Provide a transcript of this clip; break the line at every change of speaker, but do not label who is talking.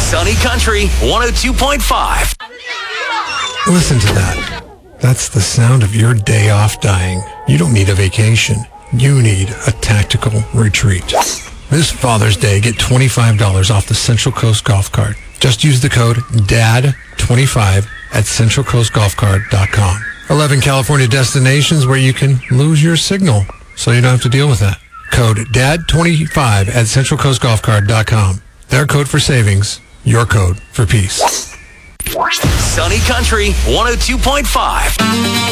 Sunny Country 102.5.
Listen to that. That's the sound of your day off dying. You don't need a vacation. You need a tactical retreat. This Father's Day, get $25 off the Central Coast Golf Cart. Just use the code DAD25 at centralcoastgolfcart.com. 11 California destinations where you can lose your signal, so you don't have to deal with that. Code DAD25 at centralcoastgolfcart.com. Their code for savings, your code for peace.
Sunny Country 102.5.